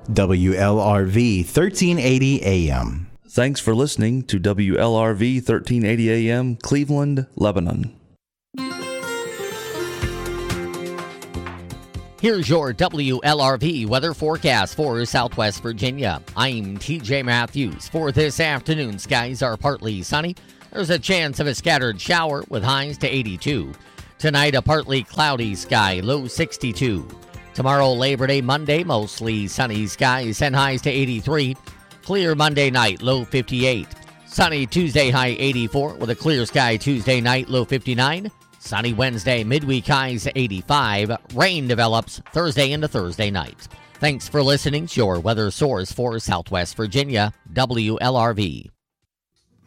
WLRV 1380 AM. Thanks for listening to WLRV 1380 AM, Cleveland, Lebanon. Here's your WLRV weather forecast for Southwest Virginia. I'm TJ Matthews. For this afternoon, skies are partly sunny. There's a chance of a scattered shower with highs to 82. Tonight, a partly cloudy sky, low 62. Tomorrow, Labor Day, Monday, mostly sunny skies and highs to 83. Clear Monday night, low 58. Sunny Tuesday, high 84, with a clear sky Tuesday night, low 59. Sunny Wednesday, midweek highs 85. Rain develops Thursday into Thursday night. Thanks for listening to your weather source for Southwest Virginia, WLRV.